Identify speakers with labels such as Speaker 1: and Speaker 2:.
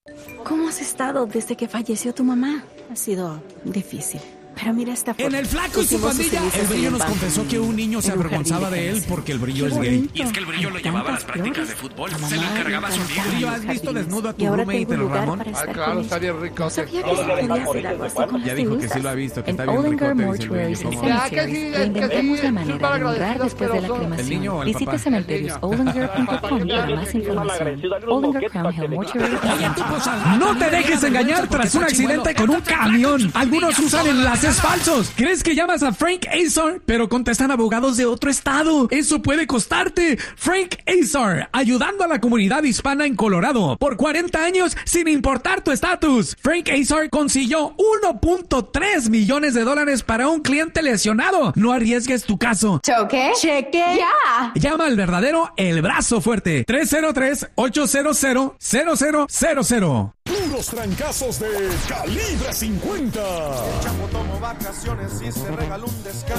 Speaker 1: ¿Cómo has estado desde que falleció tu mamá? Ha sido difícil. Pero mira esta foto.
Speaker 2: En El Flaco y su pandilla, el Brillo nos confesó que un niño se avergonzaba de él porque el Brillo es gay.
Speaker 3: Y es que el Brillo lo llevaba a las prácticas de fútbol. Se lo encargaba a su amigo.
Speaker 2: Brillo, ¿has visto desnudo a tu roommate, el Ramón?
Speaker 4: Claro, está bien rico.
Speaker 1: Sabía que se podía hacer algo así con
Speaker 2: Ya
Speaker 1: las
Speaker 2: dijo que
Speaker 1: cenizas.
Speaker 2: sí lo ha visto, que
Speaker 5: En
Speaker 2: está bien rico.
Speaker 5: Ollinger Mortuaries and Cemeteries reinventamos la manera de honrar después de la
Speaker 2: ¿El niño o
Speaker 5: cremación.
Speaker 2: el
Speaker 5: Visite
Speaker 2: papá?
Speaker 5: cementeriosollinger.com para más información. Ollinger Crown Hill Mortuary.
Speaker 2: No te dejes engañar tras un accidente con un camión. Algunos usan enlaces falsos. ¿Crees que llamas a Frank Azar, pero contestan abogados de otro estado? Eso puede costarte. Frank Azar, ayudando a la comunidad hispana en Colorado por 40 años sin importar tu estatus. Frank Azar consiguió $1.3 millones para un cliente lesionado. No arriesgues tu caso.
Speaker 6: ¿Choque?
Speaker 1: ¡Cheque!
Speaker 6: ¡Ya!
Speaker 2: Llama al verdadero El Brazo Fuerte. 303-800-0000.
Speaker 7: Puros trancazos de Calibre 50.
Speaker 8: El chavo tomó vacaciones y se regaló un descanso.